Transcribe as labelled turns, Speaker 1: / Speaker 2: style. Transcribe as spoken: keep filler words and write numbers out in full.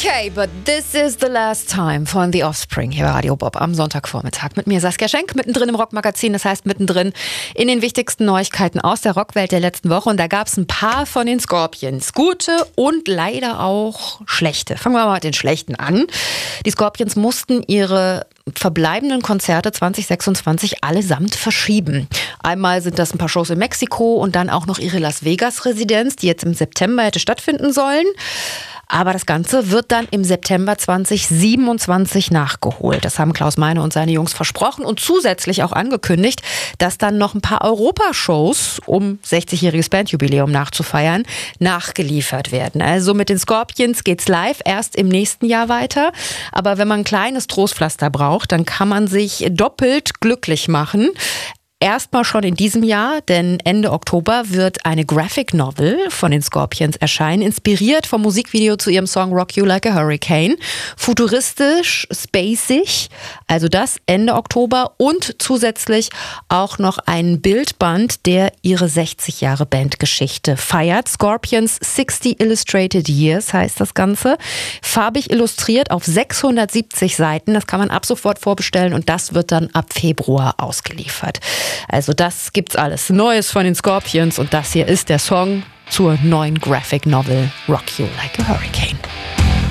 Speaker 1: Okay, but this is the last time von The Offspring hier bei Radio Bob am Sonntagvormittag. Mit mir Saskia Schenk, mittendrin im Rockmagazin, das heißt mittendrin in den wichtigsten Neuigkeiten aus der Rockwelt der letzten Woche. Und da gab es ein paar von den Scorpions. Gute und leider auch schlechte. Fangen wir mal mit den schlechten an. Die Scorpions mussten ihre verbleibenden Konzerte zwanzig sechsundzwanzig allesamt verschieben. Einmal sind das ein paar Shows in Mexiko und dann auch noch ihre Las Vegas-Residenz, die jetzt im September hätte stattfinden sollen. Aber das Ganze wird dann im September zwanzig siebenundzwanzig nachgeholt. Das haben Klaus Meine und seine Jungs versprochen und zusätzlich auch angekündigt, dass dann noch ein paar Europashows, um sechzigjähriges Bandjubiläum nachzufeiern, nachgeliefert werden. Also mit den Scorpions geht's live erst im nächsten Jahr weiter. Aber wenn man ein kleines Trostpflaster braucht, dann kann man sich doppelt glücklich machen. Erstmal schon in diesem Jahr, denn Ende Oktober wird eine Graphic Novel von den Scorpions erscheinen, inspiriert vom Musikvideo zu ihrem Song Rock You Like a Hurricane. Futuristisch, spacig, also das Ende Oktober und zusätzlich auch noch ein Bildband, der ihre sechzig Jahre Bandgeschichte feiert. Scorpions sixty Illustrated Years heißt das Ganze. Farbig illustriert auf sechshundertsiebzig Seiten, das kann man ab sofort vorbestellen und das wird dann ab Februar ausgeliefert. Also das gibt's alles Neues von den Scorpions und das hier ist der Song zur neuen Graphic Novel Rock You Like a Hurricane.